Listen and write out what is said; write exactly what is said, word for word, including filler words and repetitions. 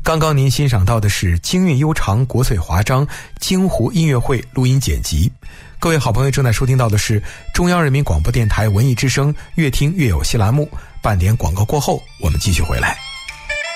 刚刚您欣赏到的是京韵悠长国粹华章京胡音乐会录音剪辑。各位好朋友正在收听到的是中央人民广播电台文艺之声乐听乐有戏栏目，半点广告过后我们继续回来。